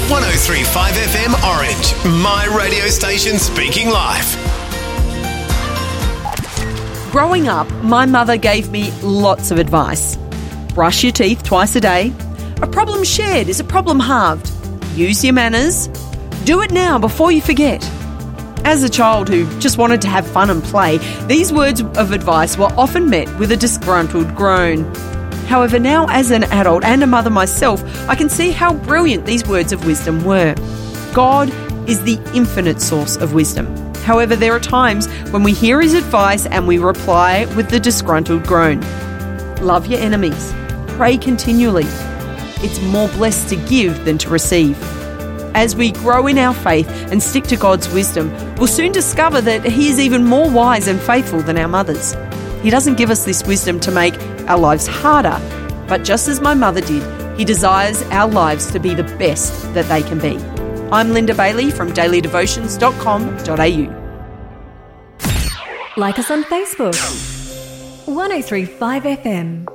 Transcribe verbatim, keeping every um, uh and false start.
one oh three point five F M Orange, my radio station speaking life. Growing up, my mother gave me lots of advice. Brush your teeth twice a day. A problem shared is a problem halved. Use your manners. Do it now before you forget. As a child who just wanted to have fun and play, these words of advice were often met with a disgruntled groan. However, now as an adult and a mother myself, I can see how brilliant these words of wisdom were. God is the infinite source of wisdom. However, there are times when we hear his advice and we reply with the disgruntled groan. Love your enemies. Pray continually. It's more blessed to give than to receive. As we grow in our faith and stick to God's wisdom, we'll soon discover that he is even more wise and faithful than our mothers. He doesn't give us this wisdom to make our lives harder, but just as my mother did, he desires our lives to be the best that they can be. I'm Linda Bailey from daily devotions dot com dot a u. Like us on Facebook. one oh three point five F M.